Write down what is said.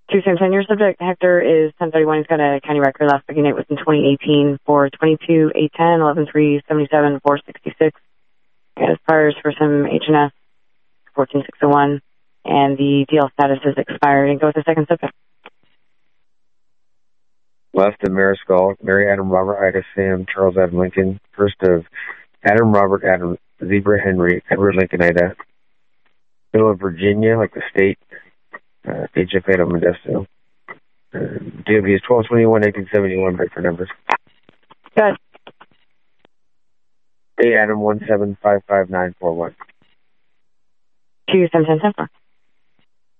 2 Sam 10. Your subject, Hector, is 1031. He's got a county record. Last booking date was in 2018 for 22, 810, 11, 3, 77, 466. Got his priors for some H&S, 14601. And the DL status is expired. And go with the second subject. Last of Mariscal, Mary Adam Robert Ida Sam Charles Adam Lincoln. First of Adam Robert Adam Zebra Henry Edward Lincoln Ida. Middle of Virginia, like the state. HF Adam Modesto. DOB is 12/21/1971. Break for numbers. Good. A Adam 1755941. 2 Sam 10 10.